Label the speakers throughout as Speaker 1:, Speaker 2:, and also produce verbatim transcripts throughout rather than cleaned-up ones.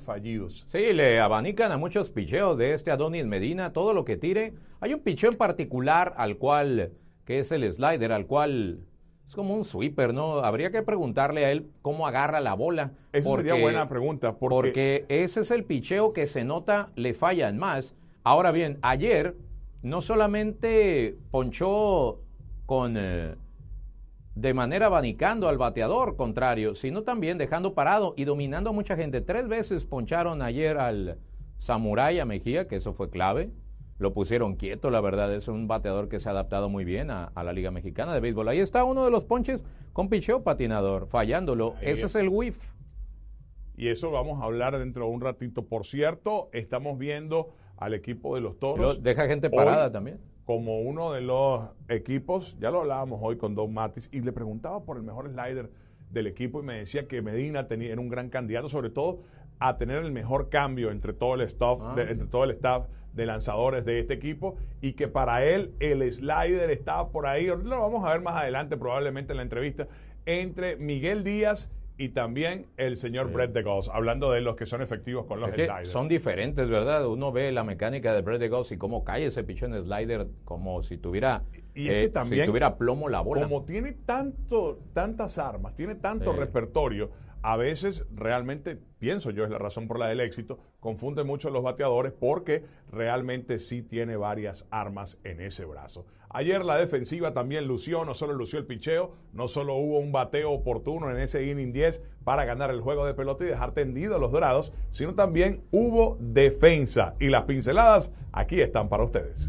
Speaker 1: fallidos.
Speaker 2: Sí, le abanican a muchos picheos de este Adonis Medina, todo lo que tire. Hay un picheo en particular al cual, que es el slider, al cual es como un sweeper, ¿no? Habría que preguntarle a él cómo agarra la bola.
Speaker 1: Esa
Speaker 2: porque,
Speaker 1: sería buena pregunta. Porque...
Speaker 2: porque ese es el picheo que se nota, le fallan más. Ahora bien, ayer no solamente ponchó con... Eh, de manera abanicando al bateador contrario, sino también dejando parado y dominando a mucha gente. Tres veces poncharon ayer al Samurai, a Mejía, que eso fue clave. Lo pusieron quieto, la verdad, es un bateador que se ha adaptado muy bien a, a la Liga Mexicana de Béisbol. Ahí está uno de los ponches con picheo patinador, fallándolo. Ahí Ese es. es el whiff.
Speaker 1: Y eso vamos a hablar dentro de un ratito. Por cierto, estamos viendo al equipo de los Toros.
Speaker 2: Lo deja gente parada
Speaker 1: hoy,
Speaker 2: también.
Speaker 1: Como uno de los equipos, ya lo hablábamos hoy con Don Matis, y le preguntaba por el mejor slider del equipo y me decía que Medina tenía, era un gran candidato, sobre todo a tener el mejor cambio entre todo el staff, ah. de, entre todo el staff de lanzadores de este equipo, y que para él el slider estaba por ahí, lo vamos a ver más adelante probablemente en la entrevista, entre Miguel Díaz y también el señor sí. Brett DeGoss, hablando de los que son efectivos con los
Speaker 2: es que
Speaker 1: sliders.
Speaker 2: Son diferentes, ¿verdad? Uno ve la mecánica de Brett DeGoss y cómo cae ese pichón slider como si tuviera,
Speaker 1: y es que
Speaker 2: eh,
Speaker 1: también,
Speaker 2: si tuviera plomo la bola.
Speaker 1: Como tiene tanto, tantas armas, tiene tanto sí. repertorio, a veces realmente, pienso yo, es la razón por la del éxito, confunde mucho a los bateadores porque realmente sí tiene varias armas en ese brazo. Ayer la defensiva también lució, no solo lució el picheo, no solo hubo un bateo oportuno en ese inning diez para ganar el juego de pelota y dejar tendido a los Dorados, sino también hubo defensa. Y las pinceladas aquí están para ustedes.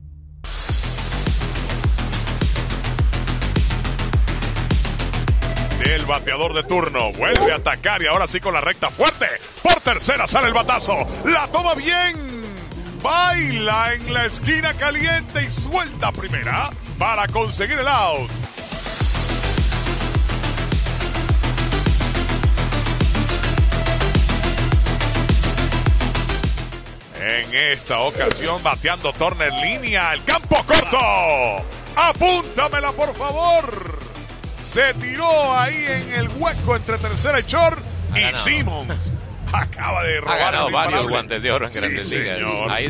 Speaker 1: El bateador de turno vuelve a atacar y ahora sí con la recta fuerte. Por tercera sale el batazo. La toma bien. Baila en la esquina caliente y suelta primera para conseguir el out. En esta ocasión bateando Turner línea. El campo corto. Apúntamela por favor. Se tiró ahí en el hueco entre tercera y short. Y Simmons acaba de robar.
Speaker 2: Ha ganado varios guantes de oro en
Speaker 1: sí,
Speaker 2: Grandes Ligas. Ahí...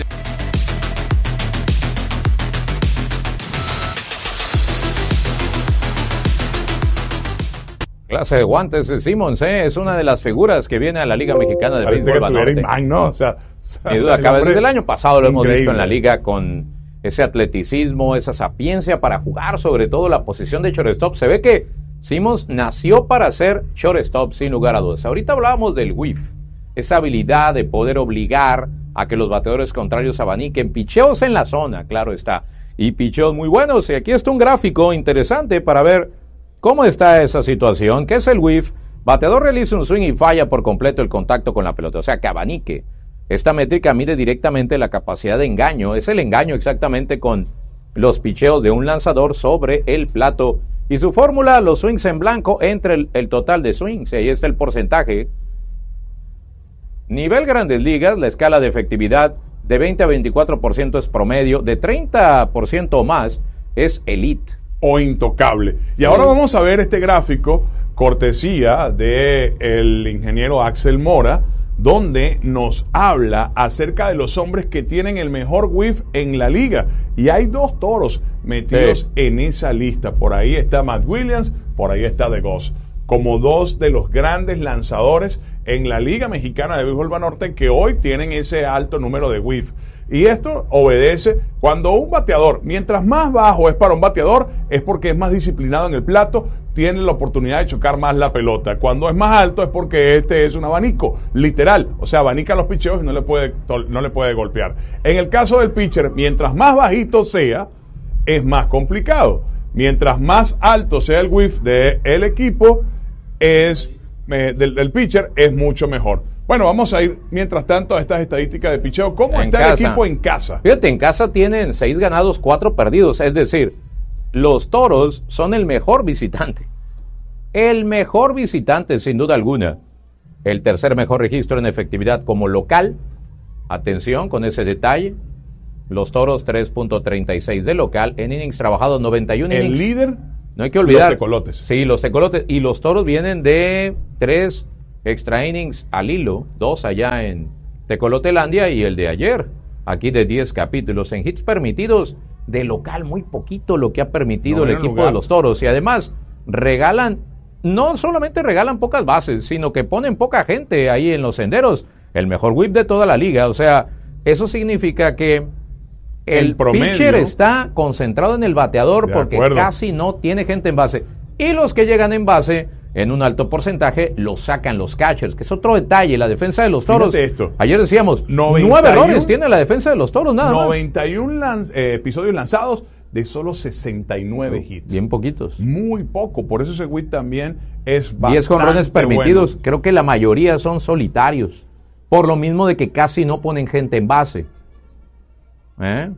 Speaker 2: Clase de guantes de Simmons, ¿eh? Es una de las figuras que viene a la Liga Mexicana de
Speaker 1: Parece
Speaker 2: Béisbol Banorte.
Speaker 1: Man, ¿no? O sea,
Speaker 2: Sin duda, acaba, desde el año pasado lo
Speaker 1: increíble.
Speaker 2: hemos visto en la Liga con ese atleticismo, esa sapiencia para jugar, sobre todo la posición de shortstop. Se ve que Simmons nació para ser shortstop, sin lugar a dudas. Ahorita hablábamos del whiff, esa habilidad de poder obligar a que los bateadores contrarios abaniquen, picheos en la zona, claro está, y picheos muy buenos. Y aquí está un gráfico interesante para ver cómo está esa situación, que es el whiff. Bateador realiza un swing y falla por completo el contacto con la pelota, o sea, que abanique. Esta métrica mide directamente la capacidad de engaño, es el engaño exactamente con los picheos de un lanzador sobre el plato. Y su fórmula, los swings en blanco entre el, el total de swings, y ahí está el porcentaje. Nivel Grandes Ligas, la escala de efectividad de veinte a veinticuatro por ciento es promedio, de treinta por ciento o más es elite.
Speaker 1: O intocable. Y ahora vamos a ver este gráfico, cortesía del ingeniero Axel Mora, donde nos habla acerca de los hombres que tienen el mejor whiff en la liga. Y hay dos toros metidos sí. en esa lista. Por ahí está Matt Williams, por ahí está DeGoss, como dos de los grandes lanzadores en la Liga Mexicana de Béisbol Banorte que hoy tienen ese alto número de whiff. Y esto obedece cuando un bateador, mientras más bajo es para un bateador, es porque es más disciplinado en el plato, tiene la oportunidad de chocar más la pelota. Cuando es más alto es porque este es un abanico, literal. O sea, abanica los picheos y no le puede, no le puede golpear. En el caso del pitcher, mientras más bajito sea, es más complicado. Mientras más alto sea el whiff del equipo, es, eh, del, del pitcher, es mucho mejor. Bueno, vamos a ir mientras tanto a estas estadísticas de picheo. ¿Cómo en está casa. el equipo en casa?
Speaker 2: Fíjate, en casa tienen seis ganados, cuatro perdidos. Es decir, los Toros son el mejor visitante. El mejor visitante, sin duda alguna. El tercer mejor registro en efectividad como local. Atención con ese detalle. Los Toros tres punto treinta y seis de local. En innings trabajados noventa y uno
Speaker 1: el
Speaker 2: innings.
Speaker 1: El líder,
Speaker 2: no hay que olvidar.
Speaker 1: Los tecolotes.
Speaker 2: Sí, los tecolotes. Y los Toros vienen de tres extra innings al hilo, dos allá en Tecolotelandia y el de ayer, aquí de diez capítulos. En hits permitidos de local, muy poquito lo que ha permitido
Speaker 1: No
Speaker 2: el
Speaker 1: ven
Speaker 2: equipo
Speaker 1: lugar.
Speaker 2: de los Toros. Y además regalan, no solamente regalan pocas bases, sino que ponen poca gente ahí en los senderos. El mejor whip de toda la liga. O sea, eso significa que el,
Speaker 1: El promedio,
Speaker 2: pitcher está concentrado en el bateador
Speaker 1: de
Speaker 2: porque
Speaker 1: acuerdo.
Speaker 2: casi no tiene gente en base. Y los que llegan en base, en un alto porcentaje, los sacan los catchers, que es otro detalle. La defensa de los Toros.
Speaker 1: Fíjate esto.
Speaker 2: Ayer decíamos,
Speaker 1: noventa y
Speaker 2: nueve
Speaker 1: uno
Speaker 2: errores tiene la defensa de los Toros, nada más.
Speaker 1: noventa y uno lanz- eh, episodios lanzados de solo sesenta y nueve hits.
Speaker 2: Bien poquitos.
Speaker 1: Muy poco, por eso ese whip también es bastante
Speaker 2: diez jonrones permitidos,
Speaker 1: bueno.
Speaker 2: creo que la mayoría son solitarios. Por lo mismo de que casi no ponen gente en base. ¿Eh?